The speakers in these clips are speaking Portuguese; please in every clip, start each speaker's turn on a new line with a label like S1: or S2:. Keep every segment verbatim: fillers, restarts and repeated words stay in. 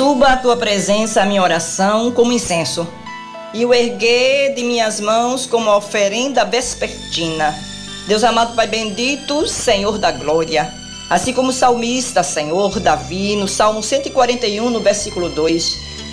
S1: Suba a tua presença, a minha oração, como incenso, e o erguer de minhas mãos como oferenda vespertina. Deus amado, Pai bendito, Senhor da glória, assim como o salmista, Senhor, Davi, no Salmo cento e quarenta e um, no versículo dois,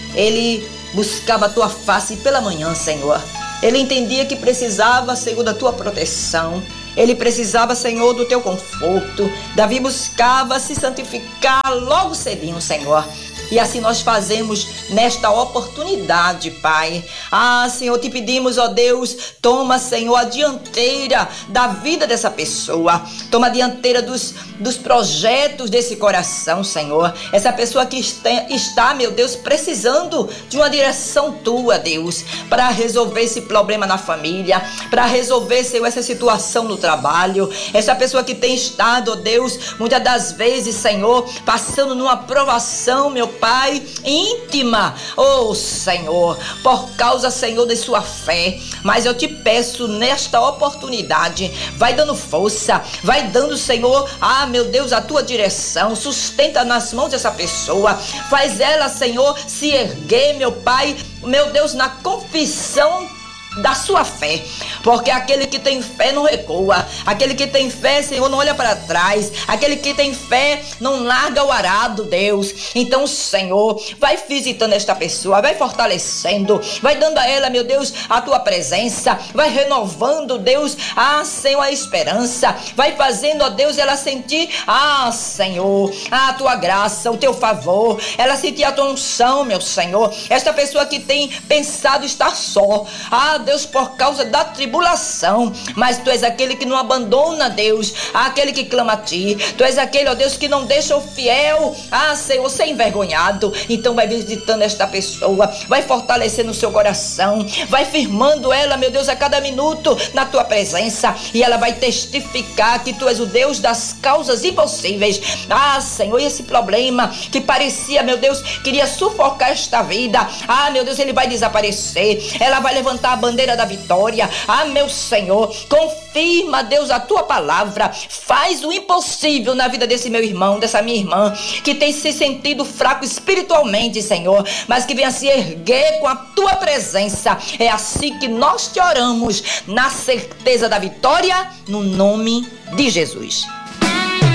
S1: ele buscava a tua face pela manhã, Senhor. Ele entendia que precisava, Senhor, da tua proteção. Ele precisava, Senhor, do teu conforto. Davi buscava se santificar logo cedinho, Senhor. E assim nós fazemos nesta oportunidade, Pai. Ah, Senhor, te pedimos, ó Deus, toma, Senhor, a dianteira da vida dessa pessoa. Toma a dianteira dos, dos projetos desse coração, Senhor. Essa pessoa que está, está, meu Deus, precisando de uma direção tua, Deus, para resolver esse problema na família, para resolver, Senhor, essa situação no trabalho. Essa pessoa que tem estado, ó Deus, muitas das vezes, Senhor, passando numa provação, meu Pai, íntima, oh Senhor, por causa, Senhor, de sua fé. Mas eu te peço nesta oportunidade, vai dando força, vai dando, Senhor, ah, meu Deus, a tua direção, sustenta nas mãos dessa pessoa, faz ela, Senhor, se erguer, meu Pai, meu Deus, na confissão da sua fé, porque aquele que tem fé não recua, aquele que tem fé, Senhor, não olha para trás, aquele que tem fé não larga o arado, Deus. Então, Senhor, vai visitando esta pessoa, vai fortalecendo, vai dando a ela, meu Deus, a tua presença, vai renovando, Deus, ah, Senhor, a esperança, vai fazendo, ó Deus, ela sentir, ah, Senhor, a tua graça, o teu favor, ela sentir a tua unção, meu Senhor. Esta pessoa que tem pensado estar só, ah, Deus, por causa da tribulação, mas tu és aquele que não abandona, Deus, aquele que clama a ti, tu és aquele, ó Deus, que não deixa o fiel, ah, Senhor, ser envergonhado. Então vai visitando esta pessoa, vai fortalecendo o seu coração, vai firmando ela, meu Deus, a cada minuto na tua presença, e ela vai testificar que tu és o Deus das causas impossíveis. Ah, Senhor, e esse problema que parecia, meu Deus, queria sufocar esta vida, ah, meu Deus, ele vai desaparecer, ela vai levantar a bandeira da vitória. Ah, meu Senhor, confirma, Deus, a tua palavra, faz o impossível na vida desse meu irmão, dessa minha irmã, que tem se sentido fraco espiritualmente, Senhor, mas que venha se erguer com a tua presença. É assim que nós te oramos, na certeza da vitória, no nome de Jesus.